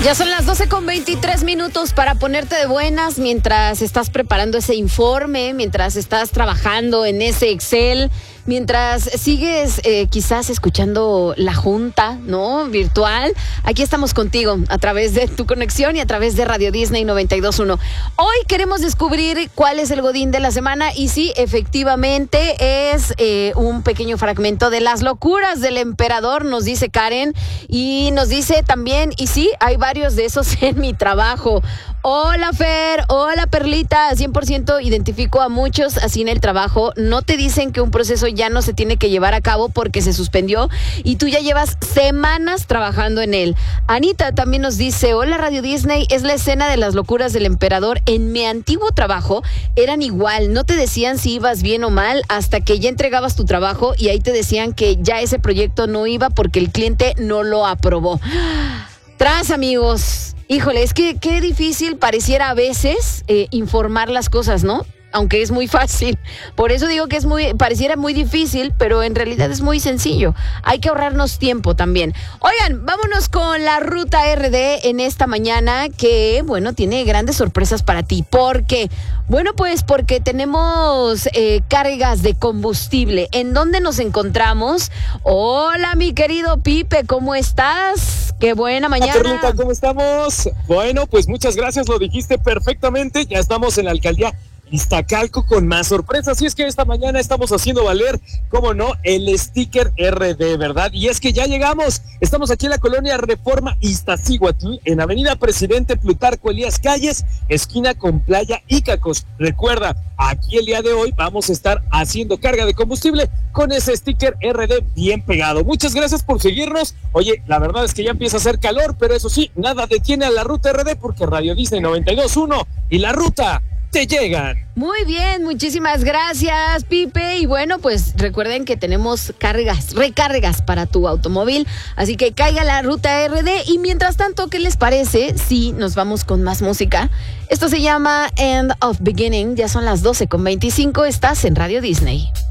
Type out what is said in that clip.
Ya son las 12:23 para ponerte de buenas mientras estás preparando ese informe, mientras estás trabajando en ese Excel, mientras sigues quizás escuchando la junta, ¿no? Virtual. Aquí estamos contigo a través de tu conexión y a través de Radio Disney 92.1. Hoy queremos descubrir cuál es el Godín de la semana y sí, efectivamente es un pequeño fragmento de las locuras del emperador, nos dice Karen, y nos dice también, y sí, hay varios de esos en mi trabajo. Hola Fer, hola Perlita, 100% identifico a muchos así en el trabajo. No te dicen que un proceso ya no se tiene que llevar a cabo porque se suspendió y tú ya llevas semanas trabajando en él. Anita también nos dice, hola Radio Disney, es la escena de las locuras del emperador. En mi antiguo trabajo eran igual, no te decían si ibas bien o mal hasta que ya entregabas tu trabajo y ahí te decían que ya ese proyecto no iba porque el cliente no lo aprobó. Tras, amigos. Híjole, es que qué difícil pareciera a veces informar las cosas, ¿no? Aunque es muy fácil. Por eso digo que pareciera muy difícil, pero en realidad es muy sencillo. Hay que ahorrarnos tiempo también. Oigan, vámonos con la Ruta RD en esta mañana que, bueno, tiene grandes sorpresas para ti. ¿Por qué? Bueno, pues porque tenemos cargas de combustible. ¿En dónde nos encontramos? Hola, mi querido Pipe, ¿cómo estás? ¡Qué buena mañana! Perlita, ¿cómo estamos? Bueno, pues muchas gracias, lo dijiste perfectamente. Ya estamos en la alcaldía Iztacalco con más sorpresas. Y es que esta mañana estamos haciendo valer, cómo no, el sticker RD, ¿verdad? Y es que ya llegamos. Estamos aquí en la colonia Reforma Iztaccíhuatl, en Avenida Presidente Plutarco Elías Calles, esquina con Playa Ícacos. Recuerda, aquí el día de hoy vamos a estar haciendo carga de combustible con ese sticker RD bien pegado. Muchas gracias por seguirnos. Oye, la verdad es que ya empieza a hacer calor, pero eso sí, nada detiene a la Ruta RD porque Radio Disney 92.1 y la ruta te llegan. Muy bien, muchísimas gracias, Pipe. Y bueno, pues recuerden que tenemos recargas para tu automóvil, así que caiga la Ruta RD. Y mientras tanto, ¿qué les parece si nos vamos con más música? Esto se llama End of Beginning. Ya son las 12:25, estás en Radio Disney.